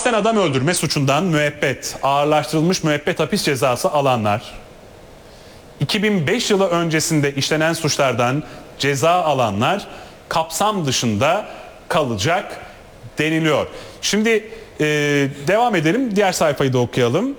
kasten adam öldürme suçundan müebbet, ağırlaştırılmış müebbet hapis cezası alanlar, 2005 yılı öncesinde işlenen suçlardan ceza alanlar kapsam dışında kalacak deniliyor. Şimdi devam edelim. Diğer sayfayı da okuyalım.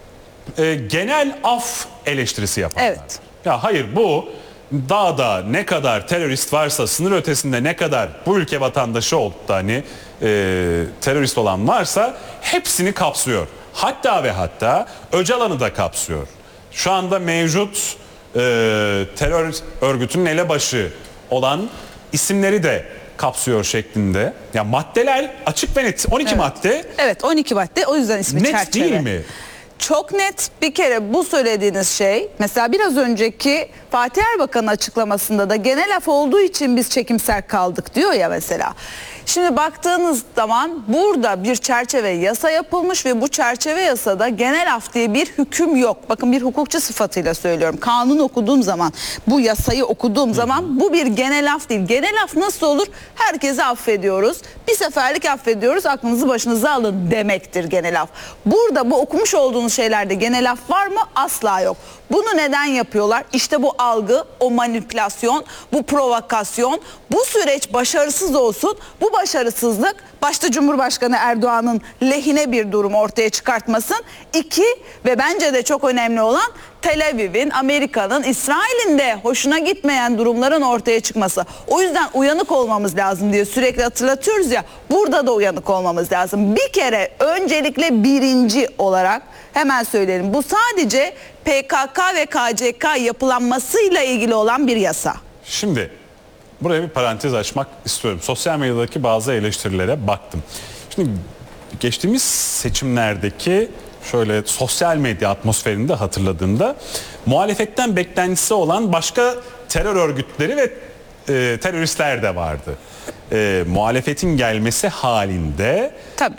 Genel af eleştirisi yapanlar. Evet. Ya hayır, bu dağda ne kadar terörist varsa, sınır ötesinde ne kadar bu ülke vatandaşı olup da hani terörist olan varsa hepsini kapsıyor. Hatta ve hatta Öcalan'ı da kapsıyor. Şu anda mevcut terör örgütünün elebaşı olan isimleri de kapsıyor şeklinde. Ya maddeler açık ve net. 12 madde. Evet, 12 madde, o yüzden ismi Net çerçeve. değil mi? Çok net. Bir kere bu söylediğiniz şey, mesela biraz önceki Fatih Erbakan'ın açıklamasında da genel af olduğu için biz çekimser kaldık diyor ya mesela. Şimdi baktığınız zaman burada bir çerçeve yasa yapılmış ve bu çerçeve yasada genel af diye bir hüküm yok. Bakın, bir hukukçu sıfatıyla söylüyorum. Kanun okuduğum zaman, bu yasayı okuduğum zaman bu bir genel af değil. Genel af nasıl olur? Herkese affediyoruz. Bir seferlik affediyoruz. Aklınızı başınıza alın demektir genel af. Burada bu okumuş olduğunuz şeylerde genel af var mı? Asla yok. Bunu neden yapıyorlar? İşte bu algı, o manipülasyon, bu provokasyon, bu süreç başarısız olsun. Bu başarısızlık başta Cumhurbaşkanı Erdoğan'ın lehine bir durum ortaya çıkartmasın. 2 ve bence de çok önemli olan Tel Aviv'in, Amerika'nın, İsrail'in de hoşuna gitmeyen durumların ortaya çıkması. O yüzden uyanık olmamız lazım diye sürekli hatırlatıyoruz ya. Burada da uyanık olmamız lazım. Bir kere öncelikle birinci olarak hemen söyleyelim. Bu sadece PKK ve KCK yapılanmasıyla ilgili olan bir yasa. Şimdi buraya bir parantez açmak istiyorum. Sosyal medyadaki bazı eleştirilere baktım. Şimdi geçtiğimiz seçimlerdeki şöyle sosyal medya atmosferinde hatırladığımda muhalefetten beklentisi olan başka terör örgütleri ve teröristler de vardı. Muhalefetin gelmesi halinde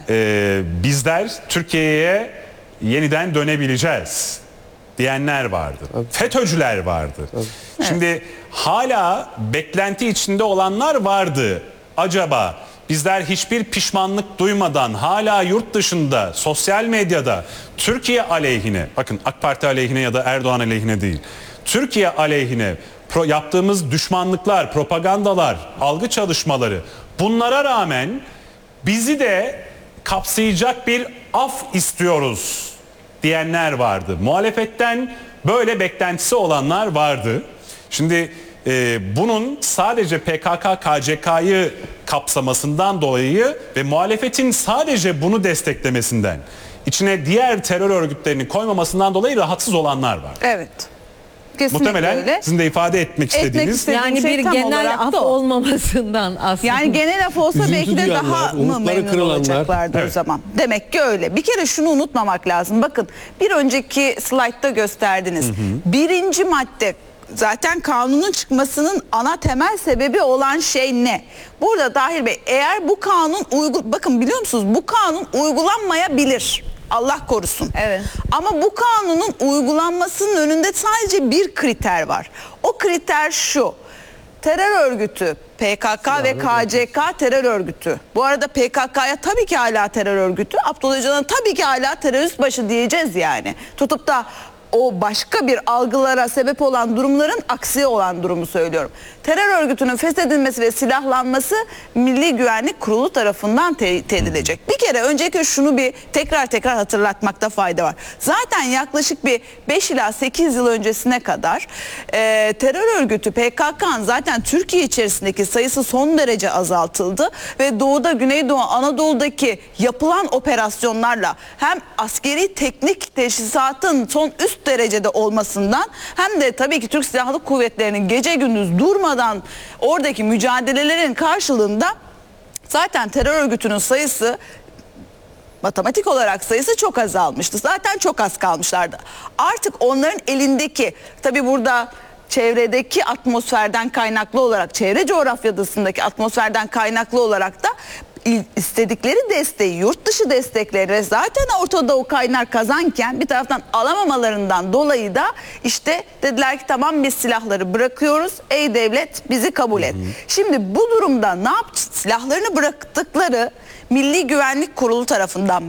bizler Türkiye'ye yeniden dönebileceğiz diyenler vardı. FETÖ'cüler vardı. Şimdi hala beklenti içinde olanlar vardı. Acaba bizler hiçbir pişmanlık duymadan hala yurt dışında, sosyal medyada Türkiye aleyhine, bakın AK Parti aleyhine ya da Erdoğan aleyhine değil, Türkiye aleyhine yaptığımız düşmanlıklar, propagandalar, algı çalışmaları, bunlara rağmen bizi de kapsayacak bir af istiyoruz diyenler vardı. Muhalefetten böyle beklentisi olanlar vardı. Şimdi bunun sadece PKK, KCK'yı kapsamasından dolayı ve muhalefetin sadece bunu desteklemesinden, içine diğer terör örgütlerini koymamasından dolayı rahatsız olanlar var. Evet. Kesinlikle muhtemelen öyle. sizin de ifade etmek istediğiniz. Yani şey bir tam genel af olmamasından aslında. Yani genel af olsa Üzüntü belki de duyanlar, daha mı umutları memnun kırılanlar. olacaklardı o zaman. Demek ki öyle. Bir kere şunu unutmamak lazım. Bakın, bir önceki slaytta gösterdiniz. Birinci madde, zaten kanunun çıkmasının ana temel sebebi olan şey ne? Burada Tahir Bey, eğer bu kanun bakın, biliyor musunuz, bu kanun uygulanmayabilir. Allah korusun. Evet. Ama bu kanunun uygulanmasının önünde sadece bir kriter var. O kriter şu: terör örgütü PKK ve KCK terör örgütü. Bu arada PKK'ya tabii ki hala terör örgütü, Abdullah Öcalan'a tabii ki hala terörist başı diyeceğiz yani. Tutup da o başka bir algılara sebep olan durumların aksi olan durumu söylüyorum. Terör örgütünün feshedilmesi ve silahlanması Milli Güvenlik Kurulu tarafından teyit edilecek. Bir kere önceki şunu bir tekrar hatırlatmakta fayda var. Zaten yaklaşık bir 5 ila 8 yıl öncesine kadar terör örgütü PKK'nın zaten Türkiye içerisindeki sayısı son derece azaltıldı ve Doğu'da, Güneydoğu Anadolu'daki yapılan operasyonlarla hem askeri teknik teçhizatın son üst derecede olmasından hem de tabii ki Türk Silahlı Kuvvetleri'nin gece gündüz durmadan oradaki mücadelelerin karşılığında zaten terör örgütünün sayısı, matematik olarak sayısı çok azalmıştı. Zaten çok az kalmışlardı. Artık onların elindeki, tabii burada çevredeki atmosferden kaynaklı olarak, çevre coğrafyasındaki atmosferden kaynaklı olarak da istedikleri desteği, yurt dışı destekleri ve zaten Orta Doğu kaynar kazanken bir taraftan alamamalarından dolayı da işte dediler ki tamam, biz silahları bırakıyoruz, ey devlet bizi kabul et. Şimdi bu durumda ne yaptı? Silahlarını bıraktıkları Milli Güvenlik Kurulu tarafından